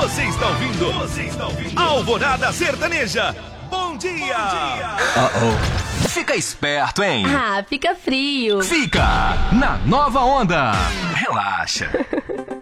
Você está ouvindo? Alvorada Sertaneja. Bom dia! Fica esperto, hein? Fica frio. Fica na nova onda. Relaxa.